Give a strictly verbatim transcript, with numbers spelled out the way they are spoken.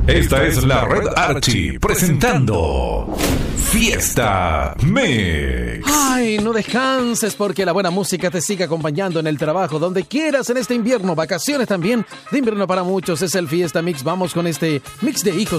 Esta es la Red Archie presentando Fiesta Mix. Ay, no descanses porque la buena música te sigue acompañando en el trabajo, donde quieras en este invierno, vacaciones también de invierno para muchos. Es el Fiesta Mix. Vamos con este mix de hijos